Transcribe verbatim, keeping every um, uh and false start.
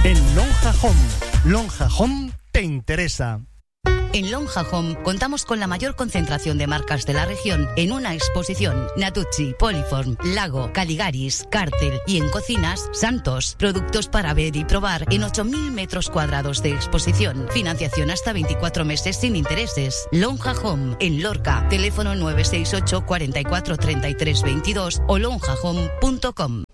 En Lonja Home. Lonja Home te interesa. En Lonja Home contamos con la mayor concentración de marcas de la región en una exposición. Natucci, Poliform, Lago, Caligaris, Cártel y en cocinas, Santos. Productos para ver y probar en ocho mil metros cuadrados de exposición. Financiación hasta veinticuatro meses sin intereses. Lonja Home en Lorca. Teléfono nueve seis ocho, cuarenta y cuatro, treinta y tres veintidós o lonja home punto com.